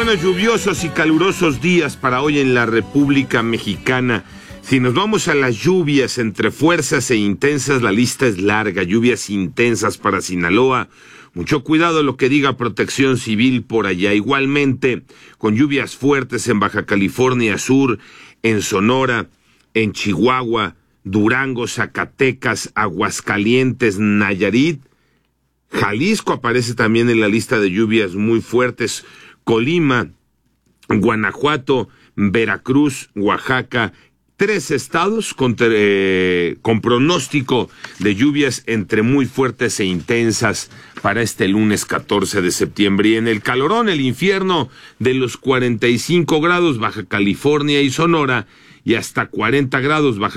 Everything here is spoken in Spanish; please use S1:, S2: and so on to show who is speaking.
S1: buenos, lluviosos y calurosos días para hoy en la República Mexicana. Si nos vamos a las lluvias entre fuerzas e intensas, la lista es larga. Lluvias intensas para Sinaloa. Mucho cuidado lo que diga Protección Civil por allá. Igualmente, con lluvias fuertes en Baja California Sur, en Sonora, en Chihuahua, Durango, Zacatecas, Aguascalientes, Nayarit. Jalisco aparece también en la lista de lluvias muy fuertes. Colima, Guanajuato, Veracruz, Oaxaca. 3 estados con pronóstico de lluvias entre muy fuertes e intensas para este lunes 14 de septiembre. Y en el calorón, el infierno de los 45 grados, Baja California y Sonora, y hasta 40 grados, Baja